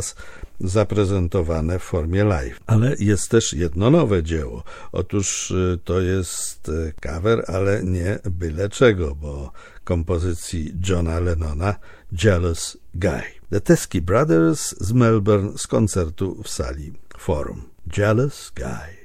zaprezentowane w formie live. Ale jest też jedno nowe dzieło. Otóż to jest cover, ale nie byle czego, bo kompozycji Johna Lennona Jealous Guy. The Teskey Brothers z Melbourne z koncertu w sali Forum. Jealous Guy.